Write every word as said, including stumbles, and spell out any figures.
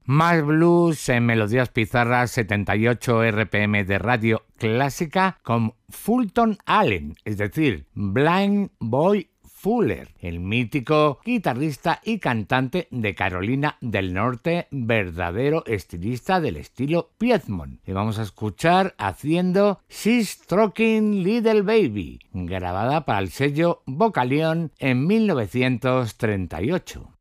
Más blues en melodías pizarras, setenta y ocho R P M de radio clásica con Fulton Allen, es decir, Blind Boy Fuller, el mítico guitarrista y cantante de Carolina del Norte, verdadero estilista del estilo Piedmont. Y vamos a escuchar haciendo She's Stroking Little Baby, grabada para el sello Vocalion en mil novecientos treinta y ocho.